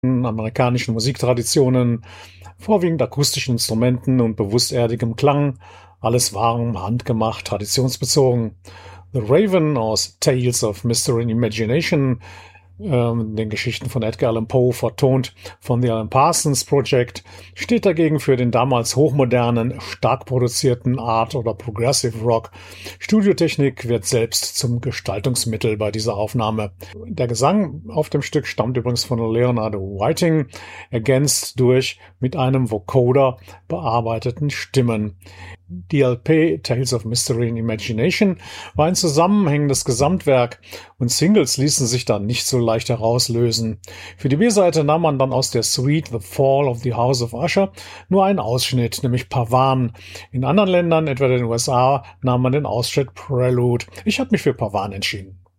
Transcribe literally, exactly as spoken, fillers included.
amerikanischen Musiktraditionen, vorwiegend akustischen Instrumenten und bewusst erdigem Klang. Alles warm, handgemacht, traditionsbezogen. The Raven aus Tales of Mystery and Imagination, ähm, den Geschichten von Edgar Allan Poe, vertont von The Alan Parsons Project, steht dagegen für den damals hochmodernen, stark produzierten Art- oder Progressive Rock. Studiotechnik wird selbst zum Gestaltungsmittel bei dieser Aufnahme. Der Gesang auf dem Stück stammt übrigens von Leonard Whiting, ergänzt durch mit einem Vocoder bearbeiteten Stimmen. Die L P Tales of Mystery and Imagination war ein zusammenhängendes Gesamtwerk und Singles ließen sich dann nicht so leicht herauslösen. Für die B-Seite nahm man dann aus der Suite The Fall of the House of Usher nur einen Ausschnitt, nämlich Pavan. In anderen Ländern, etwa den U S A, nahm man den Ausschnitt Prelude. Ich habe mich für Pavan entschieden.